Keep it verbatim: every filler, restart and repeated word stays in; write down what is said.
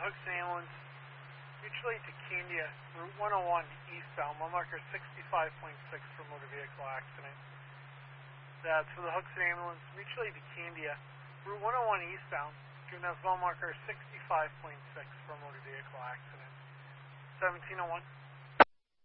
Hookston ambulance, mutual aid to Candia, Route one oh one eastbound, mile marker sixty-five point six for motor vehicle accident. That's for the Hookston ambulance, mutual aid to Candia, Route one oh one eastbound, giving us mile marker sixty-five point six for motor vehicle accident. seventeen oh one.